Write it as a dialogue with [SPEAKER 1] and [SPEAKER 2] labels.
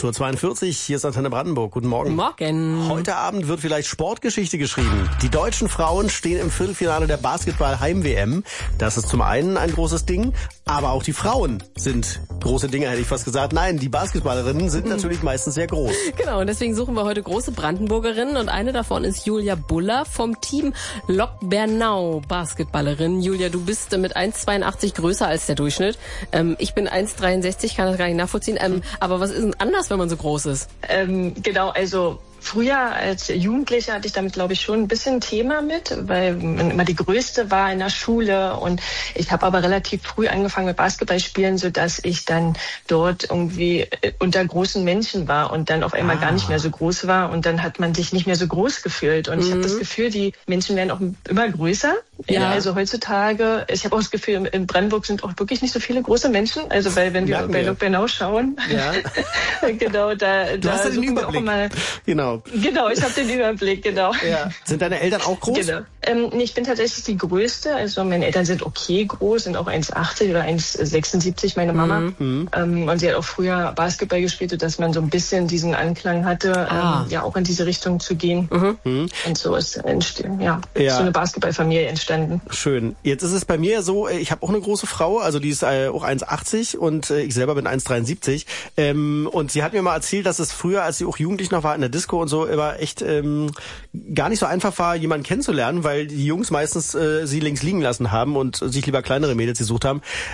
[SPEAKER 1] 8:42 Uhr, hier ist Antenne Brandenburg. Guten Morgen.
[SPEAKER 2] Morgen.
[SPEAKER 1] Heute Abend wird vielleicht Sportgeschichte geschrieben. Die deutschen Frauen stehen im Viertelfinale der Basketball-Heim-WM. Das ist zum einen ein großes Ding, aber auch die Frauen sind große Dinge, hätte ich fast gesagt. Nein, die Basketballerinnen sind natürlich meistens sehr groß.
[SPEAKER 2] Genau, und deswegen suchen wir heute große Brandenburgerinnen und eine davon ist Julia Buller vom Team Lok Bernau, Basketballerin. Julia, du bist mit 1,82 größer als der Durchschnitt. Ich bin 1,63, kann das gar nicht nachvollziehen. Aber was ist denn anders, wenn man so groß ist?
[SPEAKER 3] Genau, also früher als Jugendliche hatte ich damit, glaube ich, schon ein bisschen ein Thema mit, weil man immer die Größte war in der Schule. Und ich habe aber relativ früh angefangen mit Basketballspielen, sodass ich dann dort irgendwie unter großen Menschen war und dann auf einmal gar nicht mehr so groß war. Und dann hat man sich nicht mehr so groß gefühlt. Und ich habe das Gefühl, die Menschen werden auch immer größer. Ja. Also heutzutage, ich habe auch das Gefühl, in Brandenburg sind auch wirklich nicht so viele große Menschen. Also weil wenn wir bei Lok Bernau schauen, genau, da
[SPEAKER 1] hast du den
[SPEAKER 3] suchen wir auch immer. Genau, ich habe den Überblick, genau.
[SPEAKER 1] Ja. Sind deine Eltern auch groß?
[SPEAKER 3] Genau. Nee, ich bin tatsächlich die Größte. Also meine Eltern sind okay groß, sind auch 1,80 oder 1,76, meine Mama. Und sie hat auch früher Basketball gespielt, sodass man so ein bisschen diesen Anklang hatte, ja auch in diese Richtung zu gehen. Und so ist so eine Basketballfamilie entstanden.
[SPEAKER 1] Schön. Jetzt ist es bei mir so, ich habe auch eine große Frau, also die ist auch 1,80 und ich selber bin 1,73. Und sie hat mir mal erzählt, dass es früher, als sie auch jugendlich noch war, in der Disco und so, immer echt gar nicht so einfach war, jemanden kennenzulernen, weil die Jungs meistens sie links liegen lassen haben und sich lieber kleinere Mädels gesucht haben.